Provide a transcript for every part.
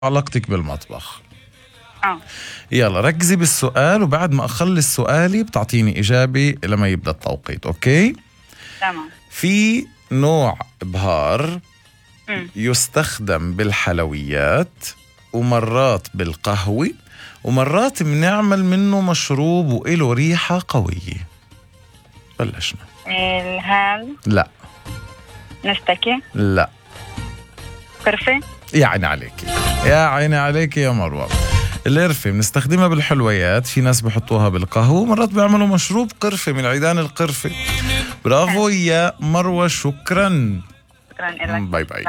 علاقتك بالمطبخ. اه يلا ركزي بالسؤال، وبعد ما أخلص سؤالي بتعطيني إجابة لما يبدأ التوقيت. أوكي؟ تمام. في نوع بهار مم. يستخدم بالحلويات ومرات بالقهوة ومرات بنعمل منه مشروب وإله ريحة قوية. بلشنا. الهال. لا نستكي. لا. قرفة. يا عيني عليكي، يا عيني عليكي يا مروة. القرفة بنستخدمها بالحلويات، في ناس بحطوها بالقهوة، مرات بيعملوا مشروب قرفة من عيدان القرفة. برافو يا مروة، شكرا. شكرا لك. باي باي.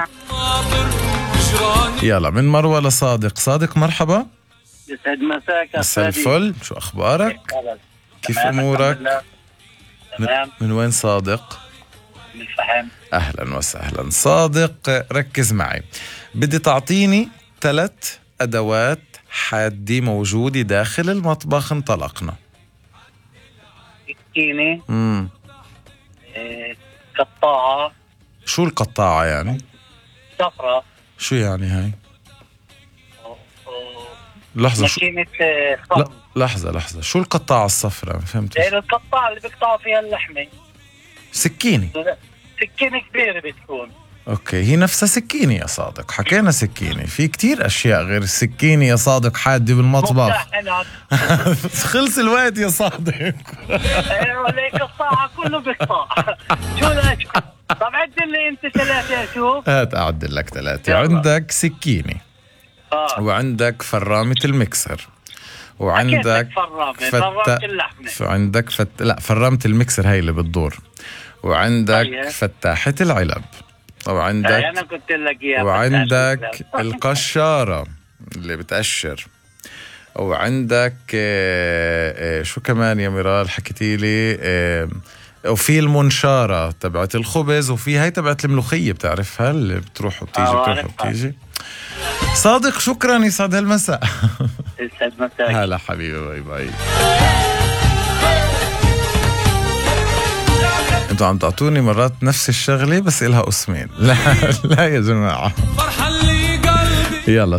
يلا من مروة لصادق. صادق مرحبا. يسعد مساك. مساء الفل، شو أخبارك؟ كيف أمورك؟ تمام. من وين صادق؟ من الفحم. أهلا وسهلا صادق. ركز معي، بدي تعطيني 3 أدوات حادة موجودة داخل المطبخ. انطلقنا. سكينة. مم. قطاعة. شو القطاعة يعني؟ صفرة. شو يعني هاي؟ لحظة شو؟ ماكينة لا صم. لحظة شو القطاعة الصفراء؟ ما فهمت. القطاعة اللي بيقطعوا فيها اللحمة. سكينة. سكينة كبيرة بتكون. اوكي، هي نفسها سكينة يا صادق، حكينا سكينة، في كتير اشياء غير السكينة يا صادق حادة بالمطبخ. خلص الوقت يا صادق. ولا قطاعة كله بقطاع. شو لك؟ طب عدل لي انت 3 اشوف. هات اعدل لك 3. عندك سكينة وعندك فرامة المكسر وعندك فرامة اللحمة. عندك لا، فرامة المكسر هاي اللي بتدور، وعندك فتاحة العلب، وعندك أنا قلت لك إياها، وعندك القشارة اللي بتقشر، وعندك شو كمان يا ميرال حكيتي لي، وفي المنشارة تبعت الخبز، وفي هاي تبعت الملوخية بتعرفها اللي بتروح وبتيجي بتروح وبتيجي. صادق شكرا، يسعد هالمساء. يسعد مساك. هلا حبيبي، باي باي. انتوا عم تعطوني مرات نفس الشغلة بس إلها اسمين. لا لا يا جماعة. يلا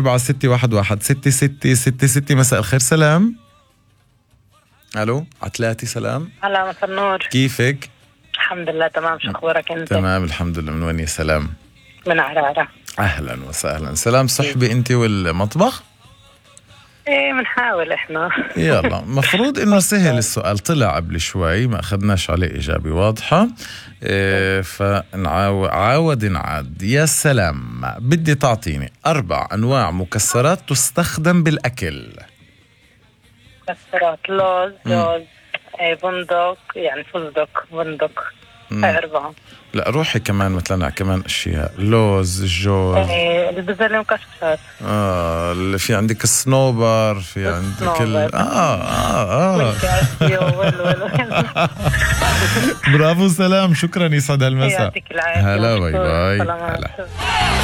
0461166666. مساء الخير. سلام. الو عتلاتي. سلام. هلا مساء النور. كيفك؟ الحمد لله تمام. شو اخبارك انت؟ تمام الحمد لله. من وين يا سلام؟ من عرارة. اهلا وسهلا. سلام. صحبة انت والمطبخ؟ ايه بنحاول احنا. يلا مفروض انه سهل السؤال، طلع قبل شوي ما اخذناش عليه اجابة واضحة. فنعاود نعاد. يا سلام. بدي تعطيني 4 أنواع مكسرات تستخدم بالاكل. مكسرات. لوز. بندق، يعني فستق بندق. 4. لا روحي كمان مثلا كمان اشياء. لوز، الجوز، البزل المكسرات. اللي في عندك الصنوبر، في عندك برافو. سلام. شكرا، يسعد هالمساء. يعطيك العافية. هلا باي باي. هلا.